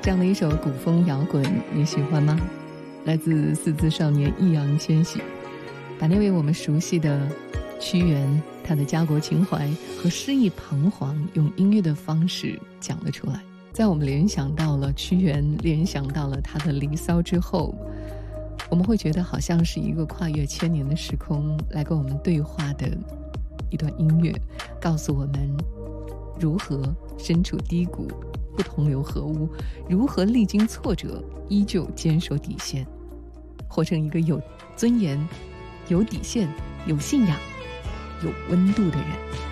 这样的一首古风摇滚你喜欢吗？来自四字少年易烊千玺，把那位我们熟悉的屈原他的家国情怀和诗意彷徨用音乐的方式讲了出来。在我们联想到了屈原，联想到了他的离骚之后，我们会觉得好像是一个跨越千年的时空来跟我们对话的一段音乐，告诉我们如何身处低谷不同流合污，如何历经挫折依旧坚守底线，活成一个有尊严、有底线、有信仰、有温度的人。